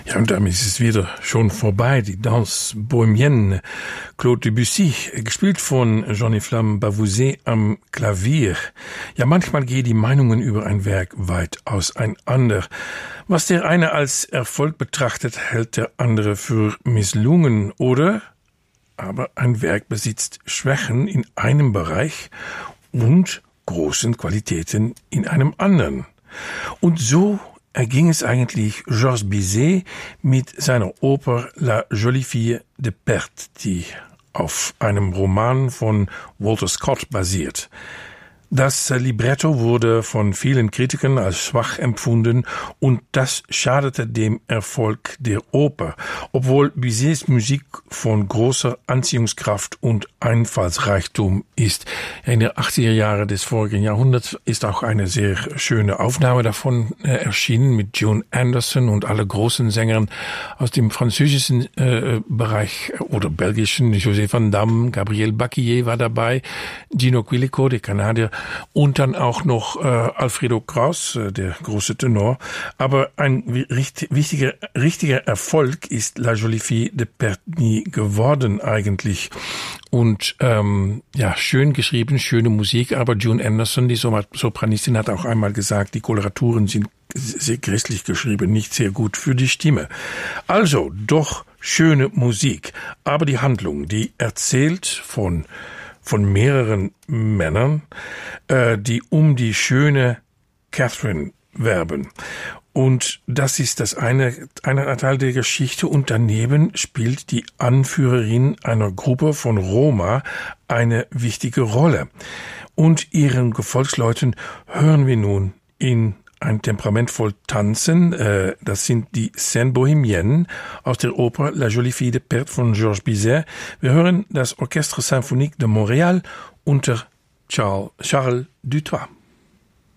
Ja, und damit ist es wieder schon vorbei, die Danse Bohemienne, Claude Debussy, gespielt von Jean-Yves Bavouzet am Klavier. Ja, manchmal gehen die Meinungen über ein Werk weit auseinander. Was der eine als Erfolg betrachtet, hält der andere für misslungen, oder? Aber ein Werk besitzt Schwächen in einem Bereich und großen Qualitäten in einem anderen. Und so erging es eigentlich Georges Bizet mit seiner Oper La Jolie Fille de Perthes, die auf einem Roman von Walter Scott basiert. Das Libretto wurde von vielen Kritikern als schwach empfunden und das schadete dem Erfolg der Oper, obwohl Bizets Musik von großer Anziehungskraft und Einfallsreichtum ist. In den 80er Jahren des vorigen Jahrhunderts ist auch eine sehr schöne Aufnahme davon erschienen mit Joan Anderson und alle großen Sängern aus dem französischen Bereich oder belgischen. José van Damme, Gabriel Bacquier war dabei, Gino Quilico, der Kanadier, und dann auch noch Alfredo Kraus, der große Tenor. Aber ein richtiger Erfolg ist La Jolie Fille de Perthes nie geworden eigentlich. Und ja, schön geschrieben, schöne Musik, aber Joan Anderson, die Sopranistin, hat auch einmal gesagt, die Koloraturen sind sehr grässlich geschrieben, nicht sehr gut für die Stimme. Also, doch schöne Musik. Aber die Handlung, die erzählt von mehreren Männern, die um die schöne Catherine werben. Und das ist das eine Teil der Geschichte. Und daneben spielt die Anführerin einer Gruppe von Roma eine wichtige Rolle. Und ihren Gefolgsleuten hören wir nun in ein temperamentvoll Tanzen. Das sind die Scènes Bohemiennes aus der Oper La Jolie Fille de Perthes von Georges Bizet. Wir hören das Orchestre Symphonique de Montréal unter Charles Dutoit.